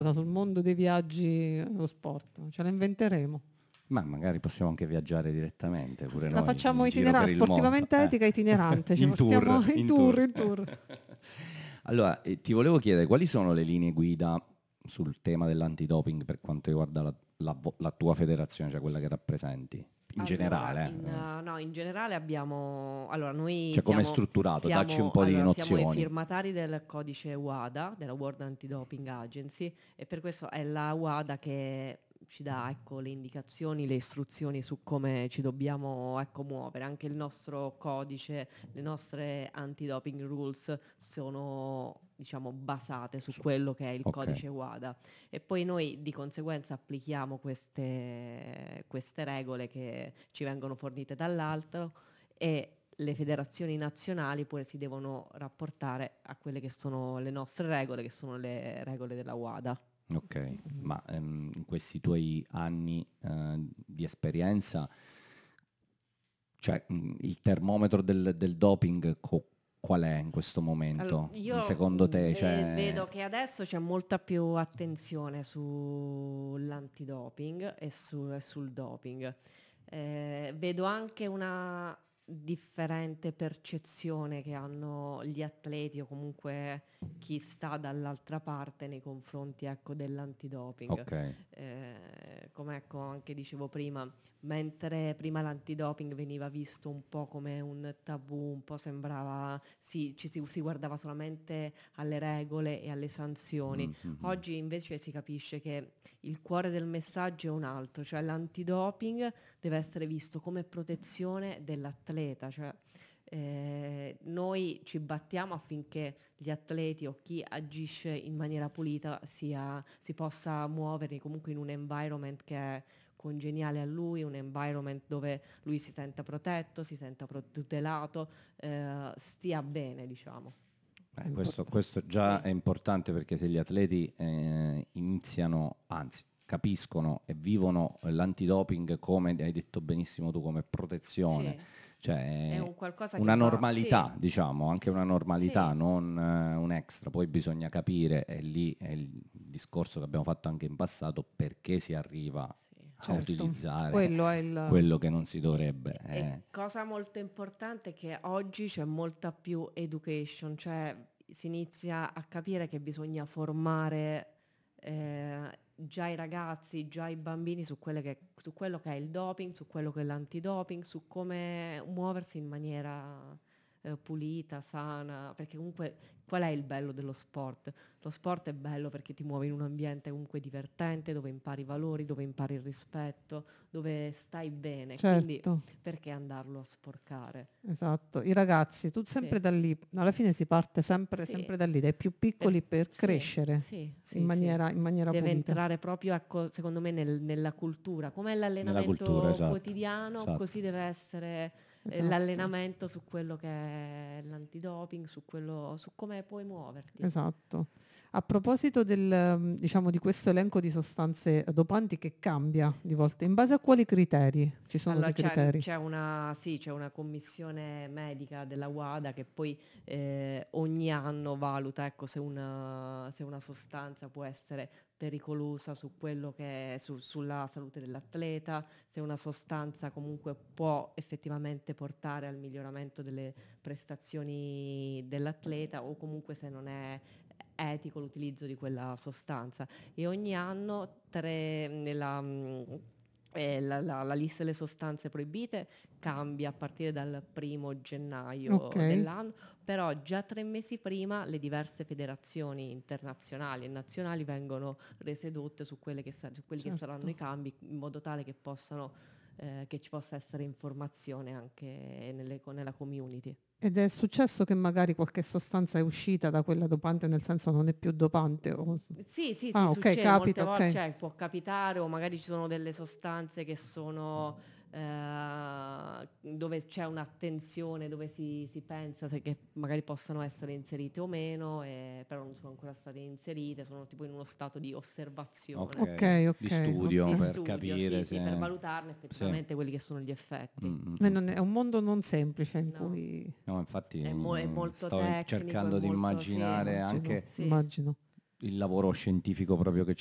sul mondo dei viaggi, lo sport, ce la inventeremo. Ma magari possiamo anche viaggiare direttamente pure La noi facciamo in giro per il mondo. sportivamente etica itinerante, ci In portiamo tour, in in tour, tour. in tour. Allora, ti volevo chiedere quali sono le linee guida sul tema dell'antidoping per quanto riguarda la tua federazione, cioè quella che rappresenti, in Allora, generale, eh? no, in generale abbiamo, allora noi Cioè come è strutturato, dacci un po' di siamo i nozioni. firmatari del codice WADA, della World Anti-Doping Agency, e per questo è la WADA che ci dà, ecco, le indicazioni, le istruzioni su come ci dobbiamo, ecco, muovere. Anche il nostro codice, le nostre anti-doping rules sono, diciamo, basate su quello che è il Ok, codice WADA. E poi noi di conseguenza applichiamo queste regole che ci vengono fornite dall'alto, e le federazioni nazionali pure si devono rapportare a quelle che sono le nostre regole, che sono le regole della WADA. ok. Ma in questi tuoi anni di esperienza, cioè il termometro del doping qual è in questo Allora, momento? io Secondo te? Cioè, vedo che adesso c'è molta più attenzione sull'antidoping e sul doping. Vedo anche una differente percezione che hanno gli atleti o comunque chi sta dall'altra parte nei confronti, ecco, dell'antidoping. ok. Come, ecco, anche dicevo prima, mentre prima l'antidoping veniva visto un po' come un tabù, un po' sembrava, sì, si guardava solamente alle regole e alle sanzioni. Mhm. Oggi invece si capisce che il cuore del messaggio è un altro, cioè l'antidoping deve essere visto come protezione dell'atleta, cioè noi ci battiamo affinché gli atleti o chi agisce in maniera pulita si possa muovere comunque in un environment che è congeniale a lui, un environment dove lui si senta protetto, si senta tutelato, stia bene, diciamo. È Questo già Sì, è importante perché se gli atleti iniziano, anzi, capiscono e vivono l'antidoping come hai detto benissimo tu, come protezione, sì, è cioè un qualcosa che una va, sì, normalità, diciamo, anche una normalità, sì, non un extra. Poi bisogna capire, e lì è il discorso che abbiamo fatto anche in passato, perché si arriva sì. a certo, utilizzare quello è il... quello che non si dovrebbe. E cosa molto importante è che oggi c'è molta più education, cioè si inizia a capire che bisogna formare già i ragazzi, già i bambini su quello che è il doping, su quello che è l'antidoping, su come muoversi in maniera pulita, sana, perché comunque qual è il bello dello sport? Lo sport è bello perché ti muovi in un ambiente comunque divertente, dove impari i valori, dove impari il rispetto, dove stai bene, quindi Certo, perché andarlo a sporcare? esatto. I ragazzi, tu Sì, sempre da lì, alla fine si parte sì, sempre da lì, dai più piccoli per sì, crescere sì, sì, sì. in maniera Deve pulita. entrare proprio, ecco, secondo me, nella cultura. Come Nella cultura, l'allenamento esatto, quotidiano, esatto. così deve essere Esatto, l'allenamento su quello che è l'antidoping, su come puoi muoverti. esatto. A proposito diciamo, di questo elenco di sostanze dopanti che cambia di volta, in base a quali criteri? Ci sono Allora, dei criteri? c'è una commissione medica della WADA che poi ogni anno valuta, ecco, se una sostanza può essere pericolosa su quello che è sulla salute dell'atleta, se una sostanza comunque può effettivamente portare al miglioramento delle prestazioni dell'atleta o comunque se non è etico l'utilizzo di quella sostanza. E ogni anno la lista delle sostanze proibite cambia a partire dal 1° gennaio Ok, dell'anno, però già 3 mesi prima le diverse federazioni internazionali e nazionali vengono rese edotte su quelli che saranno i certo. cambi, in modo tale che ci possa essere informazione anche nella community. Ed è successo che magari qualche sostanza è uscita da quella dopante, nel senso non è più dopante? Sì, sì, sì, Ah, ok, succede molte capita, volte, ok. cioè, può capitare, o magari ci sono delle sostanze che sono dove c'è un'attenzione, dove si pensa che magari possano essere inserite o meno, però non sono ancora state inserite, sono tipo in uno stato di osservazione, Ok, Ok, di ok, studio di ok. per studio, sì, capire sì, per se... valutarne Sì. effettivamente quelli che sono gli effetti. È un mondo non semplice in No, cui No, infatti è molto sto tecnico, è cercando di molto, sì, immaginare immagino, anche sì. immagino. il lavoro scientifico proprio che